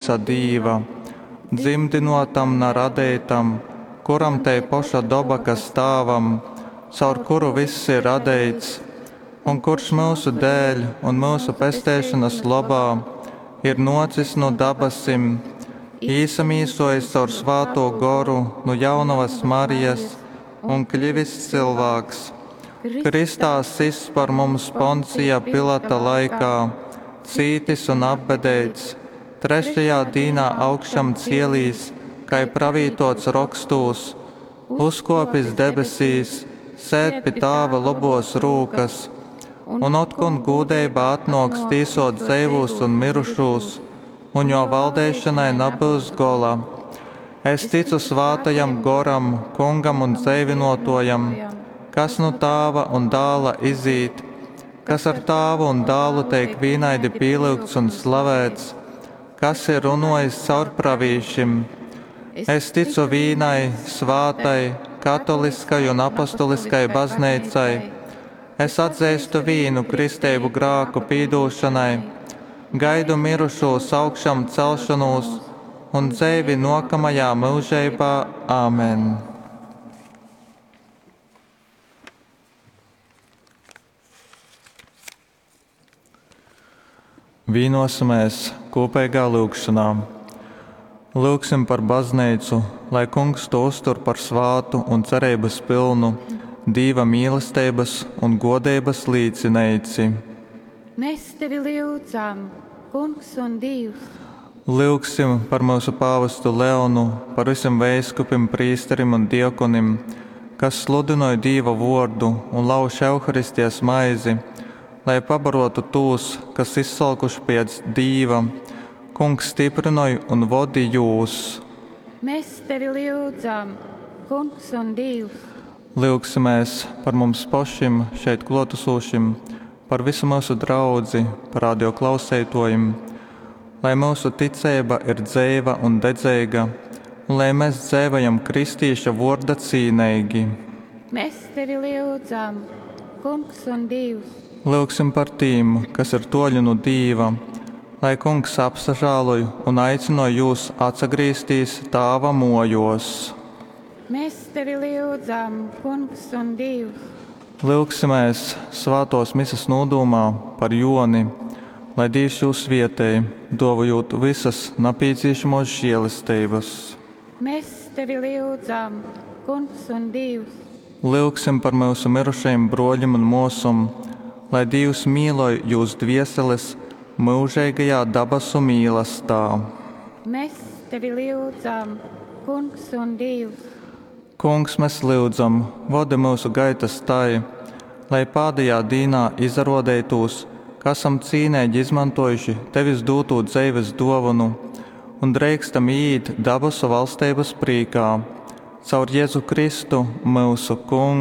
visa dīva, dzimdinotam neradētam, kuram te poša doba, kas stāvam, caur kuru viss ir radēts, un kurš mūsu dēļ un mūsu pestēšanas labā ir nocis no dabasim, īsamīsojis caur svāto goru no jaunavas Marijas un kļuvis cilvēks. Kristā sists par mums Poncija Pilata laikā, cītis un apbedēts, trešajā dīnā augšam cielīs, kai pravītots rakstūs, uzkopis debesīs, sēd pie tāva labos rūkas, un otkon gūdeiba atnoks tīsot dzīvus un mirušos, un jo valdēšanai nebūs gola. Es ticu svātajam goram, kungam un dzīvinotojam, kas no tāva un dāla izīt, kas ar tāvu un dālu teik vīnaidi pīlūgts un slavēts, kas ir runājis caur pravīšim. Es ticu vīnai, svātai, katoliskai un apostoliskai baznīcai. Es atzīstu vīnu kristību grāku pīdūšanai, gaidu mirušos augšam celšanos un dzīvi nokamajā mūžībā. Āmen. Vienosimies kopīgā lūgšanā. Lūgsim par baznīcu, lai Kungs to uztur par svātu un cerības pilnu, Dieva mīlestības un godības līdzinēci. Mēs tevi lūdzam, Kungs un Dievs. Lūgsim par mūsu pāvestu Leonu, par visiem veiskupim, prīsterim un diekonim, kas sludināja Dieva vārdu un lauž Euharistijas maizi, lai pabarotu tos, kas izsalkuši pēc Dieva. Kungs stiprināja un vadi jūs. Mēs tevi lūdzam, Kungs un Dievs. Lūgsimies par mums pašiem šeit klātesošiem, par visu mūsu draudzi, par radio klausētojiem, lai mūsu ticība ir dzīva un dedzīga, un lai mēs dzīvojam kristīša vārda cīnīgi. Mēs tevi lūdzam, Kungs un Dievs. Lūgsim par tiem, kas ir toļi no Dieva, lai Kungs apsažāloja un aicināja jūs atgriezties Tāva mojos. Mēs tevi lūdzam, Kungs un Dievs. Lūgsimies svātos misas nodomā par Joni, lai Dievs jūs vietēji, dāvājot visas nepieciešamos žēlastības. Mēs tevi lūdzam, Kungs un Dievs. Lūgsim par mūsu mirušajiem broļiem un mūsum, lai Dievs mīloja jūs dvieseles mūžīgajā dabasu mīlestībā. Mēs tevi lūdzam, Kungs un Dievs. Kungs, mēs lūdzam, vadi mūsu gaitas tai, lai pēdējā dīnā izrādītos, ka esam cīnīgi izmantojuši tevis dūto dzīves dāvanu un drīkstam iet dabasu valstības prīkā. Caur Jēzu Kristu, mūsu Kungu.